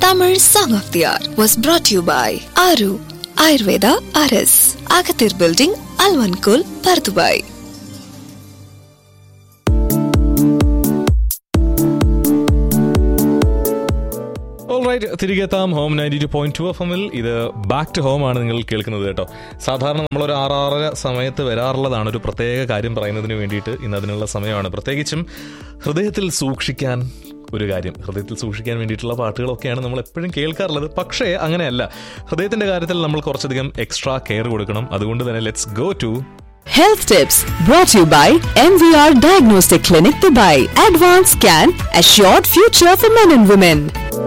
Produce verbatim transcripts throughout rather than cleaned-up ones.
Tamil Song of the Hour was brought to you by Aru Ayurveda R S, Agathir Building, Alvankul, Pardubai. തിരികെ എത്താം home ninety two point two F എമ്മിൽ. ഇത് back to home ആണ് നിങ്ങൾ കേൾക്കുന്നത് കേട്ടോ. സാധാരണ നമ്മളൊരു ആറാറര സമയത്ത് വരാറുള്ളതാണ് ഒരു പ്രത്യേക കാര്യം പറയുന്നതിന് വേണ്ടിയിട്ട്. ഇന്ന് അതിനുള്ള സമയമാണ്. പ്രത്യേകിച്ചും ഹൃദയത്തിൽ സൂക്ഷിക്കാൻ ഒരു കാര്യം, ഹൃദയത്തിൽ സൂക്ഷിക്കാൻ വേണ്ടിയിട്ടുള്ള പാട്ടുകളൊക്കെയാണ് നമ്മൾ എപ്പോഴും കേൾക്കാറുള്ളത്. പക്ഷേ അങ്ങനെയല്ല, ഹൃദയത്തിന്റെ കാര്യത്തിൽ നമ്മൾ കുറച്ചധികം എക്സ്ട്രാ കെയർ കൊടുക്കണം. അതുകൊണ്ട് തന്നെ let's go to Health Tips, brought to you by M V R Diagnostic Clinic, Dubai. Advanced Scan, assured future for men and women.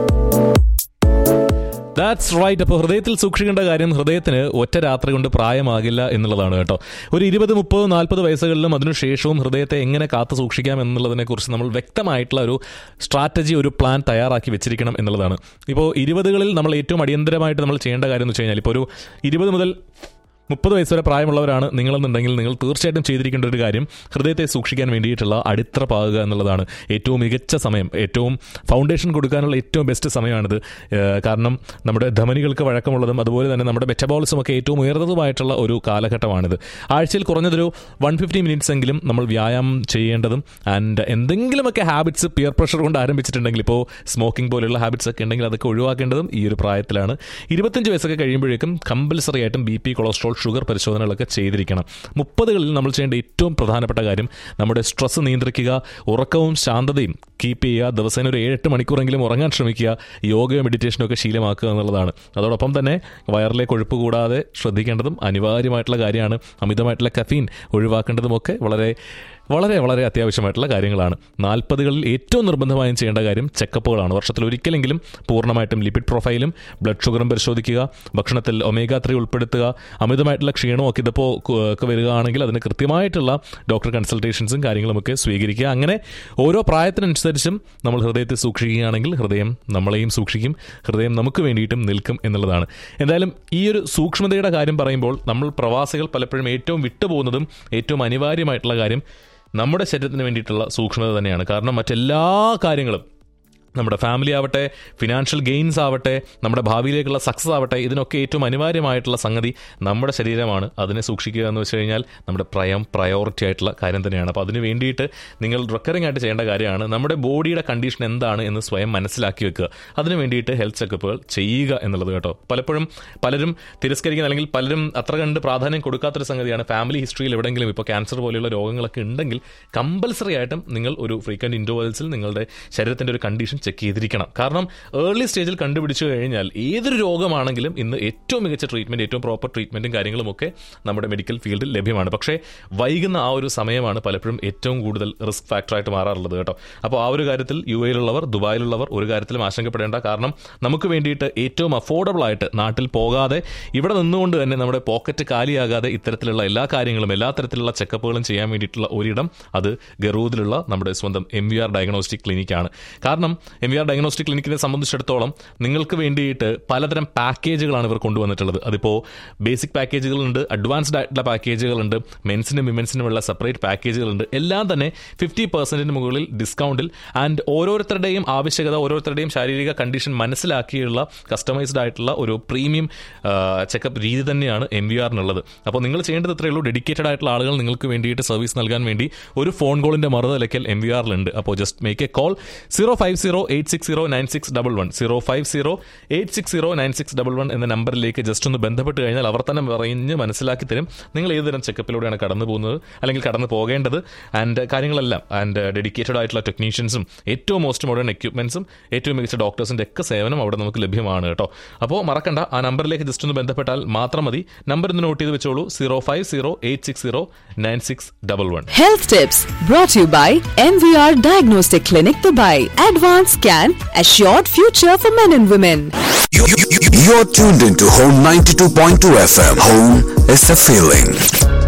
That's right. അപ്പോൾ ഹൃദയത്തിൽ സൂക്ഷിക്കേണ്ട കാര്യം, ഹൃദയത്തിന് ഒറ്റ രാത്രി കൊണ്ട് പ്രായമാകില്ല എന്നുള്ളതാണ് കേട്ടോ. ഒരു ഇരുപത് മുപ്പത് നാൽപ്പത് വയസ്സുകളിലും അതിനുശേഷവും ഹൃദയത്തെ എങ്ങനെ കാത്തു സൂക്ഷിക്കാം എന്നുള്ളതിനെ കുറിച്ച് നമ്മൾ വ്യക്തമായിട്ടുള്ള ഒരു സ്ട്രാറ്റജി, ഒരു പ്ലാൻ തയ്യാറാക്കി വെച്ചിരിക്കണം എന്നുള്ളതാണ്. ഇപ്പോൾ ഇരുപതുകളിൽ നമ്മൾ ഏറ്റവും അടിയന്തരമായിട്ട് നമ്മൾ ചെയ്യേണ്ട കാര്യം എന്ന് വെച്ച് കഴിഞ്ഞാൽ, ഇപ്പോൾ ഒരു ഇരുപത് മുതൽ മുപ്പത് വയസ്സ് വരെ പ്രായമുള്ളവരാണ് നിങ്ങളെന്നുണ്ടെങ്കിൽ നിങ്ങൾ തീർച്ചയായിട്ടും ചെയ്തിരിക്കേണ്ട ഒരു കാര്യം ഹൃദയത്തെ സൂക്ഷിക്കാൻ വേണ്ടിയിട്ടുള്ള അടിത്തറ പാകുക എന്നുള്ളതാണ്. ഏറ്റവും മികച്ച സമയം, ഏറ്റവും ഫൗണ്ടേഷൻ കൊടുക്കാനുള്ള ഏറ്റവും ബെസ്റ്റ് സമയമാണിത്. കാരണം നമ്മുടെ ധമനികൾക്ക് വഴക്കമുള്ളതും അതുപോലെ തന്നെ നമ്മുടെ മെറ്റബോളിസം ഒക്കെ ഏറ്റവും ഉയർന്നതുമായിട്ടുള്ള ഒരു കാലഘട്ടമാണിത്. ആഴ്ചയിൽ കുറഞ്ഞതൊരു വൺ ഫിഫ്റ്റി മിനിറ്റ്സ് എങ്കിലും നമ്മൾ വ്യായാമം ചെയ്യേണ്ടതും, ആൻഡ് എന്തെങ്കിലുമൊക്കെ ഹാബിറ്റ്സ് പിയർ പ്രഷർ കൊണ്ട് ആരംഭിച്ചിട്ടുണ്ടെങ്കിൽ, ഇപ്പോൾ സ്മോക്കിംഗ് പോലെയുള്ള ഹാബിറ്റ്സ് ഒക്കെ ഉണ്ടെങ്കിൽ അതൊക്കെ ഒഴിവാക്കേണ്ടതും ഈ ഒരു പ്രായത്തിലാണ്. ഇരുപത്തഞ്ച് വയസ്സൊക്കെ കഴിയുമ്പോഴേക്കും കമ്പൽസറി ആയിട്ടും ബി പി, കൊളസ്ട്രോൾ, ഷുഗർ പരിശോധനകളൊക്കെ ചെയ്തിരിക്കണം. മുപ്പതുകളിൽ നമ്മൾ ചെയ്യേണ്ട ഏറ്റവും പ്രധാനപ്പെട്ട കാര്യം നമ്മുടെ സ്ട്രെസ് നിയന്ത്രിക്കുക, ഉറക്കവും ശാന്തതയും കീപ്പ് ചെയ്യുക, ദിവസേന ഒരു ഏഴെട്ട് മണിക്കൂറെങ്കിലും ഉറങ്ങാൻ ശ്രമിക്കുക, യോഗയോ മെഡിറ്റേഷനോ ഒക്കെ ശീലമാക്കുക എന്നുള്ളതാണ്. അതോടൊപ്പം തന്നെ വയറിലെ കൊഴുപ്പ് കൂടാതെ ശ്രദ്ധിക്കേണ്ടതും അനിവാര്യമായിട്ടുള്ള കാര്യമാണ്. അമിതമായിട്ടുള്ള കഫീൻ ഒഴിവാക്കേണ്ടതുമൊക്കെ വളരെ വളരെ വളരെ അത്യാവശ്യമായിട്ടുള്ള കാര്യങ്ങളാണ്. നാൽപ്പതുകളിൽ ഏറ്റവും നിർബന്ധമായും ചെയ്യേണ്ട കാര്യം ചെക്കപ്പുകളാണ്. വർഷത്തിൽ ഒരിക്കലെങ്കിലും പൂർണ്ണമായിട്ടും ലിപിഡ് പ്രൊഫൈലും ബ്ലഡ് ഷുഗറും പരിശോധിക്കുക, ഭക്ഷണത്തിൽ ഒമേഗ ത്രീ ഉൾപ്പെടുത്തുക, അമിതമായിട്ടുള്ള ക്ഷീണവും ഒക്കെ ഇതിപ്പോൾ ഒക്കെ വരികയാണെങ്കിൽ അതിന് കൃത്യമായിട്ടുള്ള ഡോക്ടർ കൺസൾട്ടേഷൻസും കാര്യങ്ങളുമൊക്കെ സ്വീകരിക്കുക. അങ്ങനെ ഓരോ പ്രായത്തിനനുസരിച്ചും നമ്മൾ ഹൃദയത്തെ സൂക്ഷിക്കുകയാണെങ്കിൽ ഹൃദയം നമ്മളെയും സൂക്ഷിക്കും, ഹൃദയം നമുക്ക് വേണ്ടിയിട്ടും നിൽക്കും എന്നുള്ളതാണ്. എന്തായാലും ഈ ഒരു സൂക്ഷ്മതയുടെ കാര്യം പറയുമ്പോൾ നമ്മൾ പ്രവാസികൾ പലപ്പോഴും ഏറ്റവും വിട്ടുപോകുന്നതും ഏറ്റവും അനിവാര്യമായിട്ടുള്ള കാര്യം നമ്മുടെ ശരീരത്തിന് വേണ്ടിയിട്ടുള്ള സൂക്ഷ്മത തന്നെയാണ്. കാരണം മറ്റെല്ലാ കാര്യങ്ങളും, നമ്മുടെ ഫാമിലി ആവട്ടെ, ഫിനാൻഷ്യൽ ഗെയിൻസ് ആവട്ടെ, നമ്മുടെ ഭാവിയിലേക്കുള്ള സക്സസ് ആവട്ടെ, ഇതിനൊക്കെ ഏറ്റവും അനിവാര്യമായിട്ടുള്ള സംഗതി നമ്മുടെ ശരീരമാണ്. അതിനെ സൂക്ഷിക്കുക എന്ന് വെച്ച് കഴിഞ്ഞാൽ നമ്മുടെ പ്രയം പ്രയോറിറ്റി ആയിട്ടുള്ള കാര്യം തന്നെയാണ്. അപ്പോൾ അതിന് വേണ്ടിയിട്ട് നിങ്ങൾ റിക്കറിംഗ് ആയിട്ട് ചെയ്യേണ്ട കാര്യമാണ് നമ്മുടെ ബോഡിയുടെ കണ്ടീഷൻ എന്താണ് എന്ന് സ്വയം മനസ്സിലാക്കി വെക്കുക. അതിന് വേണ്ടിയിട്ട് ഹെൽത്ത് ചെക്കപ്പുകൾ ചെയ്യുക എന്നുള്ളത് കേട്ടോ. പലപ്പോഴും പലരും തിരസ്കരിക്കുന്ന അല്ലെങ്കിൽ പലരും അത്ര കണ്ട് പ്രാധാന്യം കൊടുക്കാത്തൊരു സംഗതിയാണ് ഫാമിലി ഹിസ്റ്ററിയിൽ എവിടെയെങ്കിലും ഇപ്പോൾ ക്യാൻസർ പോലെയുള്ള രോഗങ്ങളൊക്കെ ഉണ്ടെങ്കിൽ കമ്പൽസറി ആയിട്ടും നിങ്ങൾ ഒരു ഫ്രീക്വൻറ്റ് ഇൻ്റർവെൽസിൽ നിങ്ങളുടെ ശരീരത്തിൻ്റെ ഒരു കണ്ടീഷൻ ചെക്ക് ചെയ്തിരിക്കണം. കാരണം ഏർലി സ്റ്റേജിൽ കണ്ടുപിടിച്ചു കഴിഞ്ഞാൽ ഏതൊരു രോഗമാണെങ്കിലും ഇന്ന് ഏറ്റവും മികച്ച ട്രീറ്റ്മെൻറ്റ്, ഏറ്റവും പ്രോപ്പർ ട്രീറ്റ്മെൻറ്റും കാര്യങ്ങളുമൊക്കെ നമ്മുടെ മെഡിക്കൽ ഫീൽഡിൽ ലഭ്യമാണ്. പക്ഷേ വൈകുന്ന ആ ഒരു സമയമാണ് പലപ്പോഴും ഏറ്റവും കൂടുതൽ റിസ്ക് ഫാക്ടറായിട്ട് മാറാറുള്ളത് കേട്ടോ. അപ്പോൾ ആ ഒരു കാര്യത്തിൽ യു എയിലുള്ളവർ, ദുബായിലുള്ളവർ ഒരു കാര്യത്തിലും ആശങ്കപ്പെടേണ്ട. കാരണം നമുക്ക് വേണ്ടിയിട്ട് ഏറ്റവും അഫോർഡബിൾ ആയിട്ട് നാട്ടിൽ പോകാതെ ഇവിടെ നിന്നുകൊണ്ട് തന്നെ നമ്മുടെ പോക്കറ്റ് കാലിയാകാതെ ഇത്തരത്തിലുള്ള എല്ലാ കാര്യങ്ങളും, എല്ലാ തരത്തിലുള്ള ചെക്കപ്പുകളും ചെയ്യാൻ വേണ്ടിയിട്ടുള്ള ഒരിടം അത് ഗറൂദിലുള്ള നമ്മുടെ സ്വന്തം എം വി ആർ ഡയഗ്നോസ്റ്റിക് ക്ലിനിക്കാണ്. കാരണം എം വി ആർ ഡയഗ്നോസ്റ്റിക് ക്ലിനിക്കിനെ സംബന്ധിച്ചിടത്തോളം നിങ്ങൾക്ക് വേണ്ടിയിട്ട് പലതരം പാക്കേജുകളാണ് ഇവർ കൊണ്ടുവന്നിട്ടുള്ളത്. അതിപ്പോൾ ബേസിക് പാക്കേജുകളുണ്ട്, അഡ്വാൻസ്ഡ് ആയിട്ടുള്ള പാക്കേജുകളുണ്ട്, മെൻസിനും വിമൻസിനുമുള്ള സെപ്പറേറ്റ് പാക്കേജുകളുണ്ട്. എല്ലാം തന്നെ ഫിഫ്റ്റി പെർസെൻറ്റിന് മുകളിൽ ഡിസ്കൗണ്ടിൽ, ആൻഡ് ഓരോരുത്തരുടെയും ആവശ്യകത, ഓരോരുത്തരുടെയും ശാരീരിക കണ്ടീഷൻ മനസ്സിലാക്കിയുള്ള കസ്റ്റമൈസ്ഡ് ആയിട്ടുള്ള ഒരു പ്രീമിയം ചെക്കപ്പ് രീതി തന്നെയാണ് എം വി ആറിനുള്ളത്. അപ്പോൾ നിങ്ങൾ ചെയ്യേണ്ടത് ഇത്രയേ ഉള്ളൂ. ഡെഡിക്കേറ്റഡ് ആയിട്ടുള്ള ആളുകൾ നിങ്ങൾക്ക് വേണ്ടിയിട്ട് സർവീസ് നൽകാൻ വേണ്ടി ഒരു ഫോൺ കോളിൻ്റെ മറുതലക്കൽ എം വി ആറിലുണ്ട്. അപ്പോൾ just make A call zero five zero eight six zero nine six double one zero five zero eight six zero nine six double one എന്ന നമ്പറിലേക്ക് ജസ്റ്റ് ഒന്ന് ബന്ധപ്പെട്ട് കഴിഞ്ഞാൽ അവർ തന്നെ പറഞ്ഞ് മനസ്സിലാക്കി തരും നിങ്ങൾ ഏത് തരം ചെക്കപ്പിലൂടെയാണ് കടന്നു പോകുന്നത് അല്ലെങ്കിൽ കടന്നു പോകേണ്ടത്, ആൻഡ് കാര്യങ്ങളെല്ലാം. ആൻഡ് ഡെഡിക്കേറ്റഡ് ആയിട്ടുള്ള ടെക്നീഷ്യൻസും ഏറ്റവും മോസ്റ്റ് മോഡേൺ എക്യുപ്മെന്റ്സും ഏറ്റവും മികച്ച ഡോക്ടേഴ്സിന്റെ ഒക്കെ സേവനം അവിടെ നമുക്ക് ലഭ്യമാണ് കേട്ടോ. അപ്പോൾ മറക്കണ്ട, ആ നമ്പറിലേക്ക് ജസ്റ്റ് ഒന്ന് ബന്ധപ്പെട്ടാൽ മാത്രം മതി. നമ്പർ ഒന്ന് നോട്ട് ചെയ്ത് വെച്ചോളൂ, zero five zero eight six zero nine six double one. Health Tips, brought to you by M V R Diagnostic Clinic, Dubai. Advanced Scan, assured future for men and women. You, you, you, you're tuned into Home ninety-two point two F M. Home is a feeling.